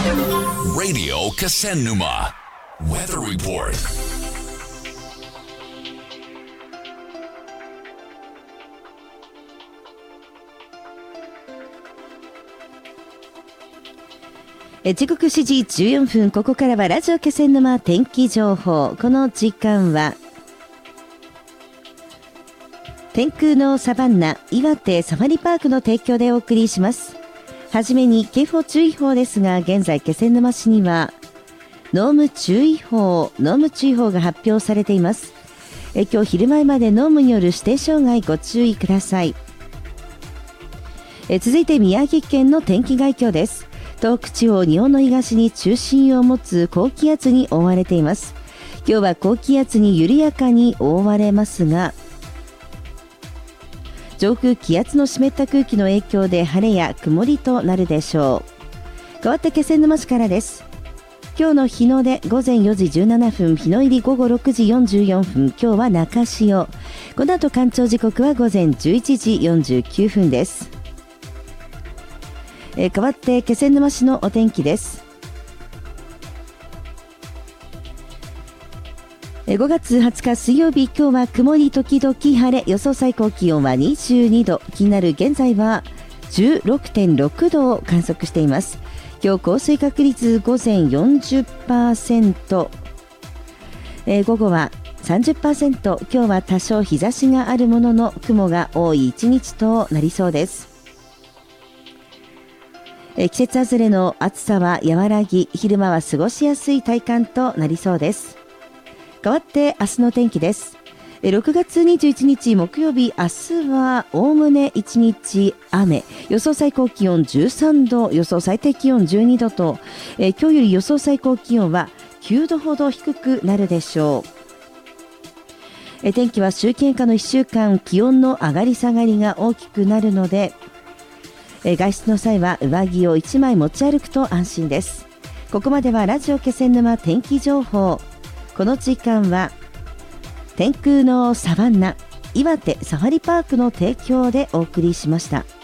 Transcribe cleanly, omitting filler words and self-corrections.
Radio Kasennuma Weather Report. 時刻7時14分、ここからはラジオ気仙沼天気情報。この時間は天空のサバンナ岩手サファリパークの提供でお送りします。はじめに警報注意報ですが、現在気仙沼市には濃霧注意報が発表されています。今日昼前まで濃霧による指定障害ご注意ください。続いて宮城県の天気概況です。東北地方、日本の東に中心を持つ高気圧に覆われています。今日は高気圧に緩やかに覆われますが、上空気圧の湿った空気の影響で晴れや曇りとなるでしょう。変わって気仙沼市からです。今日の日の出午前4時17分、日の入り午後6時44分、今日は中潮。この後干潮時刻は午前11時49分です。変わって気仙沼市のお天気です。5月20日水曜日、今日は曇り時々晴れ、予想最高気温は22度、気になる現在は 16.6 度を観測しています。今日降水確率午前 40%、午後は 30%、今日は多少日差しがあるものの雲が多い一日となりそうです。季節外れの暑さは和らぎ、昼間は過ごしやすい体感となりそうです。変わって明日の天気です。6月21日木曜日、明日はおおむね1日雨、予想最高気温13度、予想最低気温12度と、今日より予想最高気温は9度ほど低くなるでしょう。天気は周期変化の1週間、気温の上がり下がりが大きくなるので、外出の際は上着を1枚持ち歩くと安心です。ここまではラジオ気仙沼天気情報。この時間は天空のサバンナ岩手サファリパークの提供でお送りしました。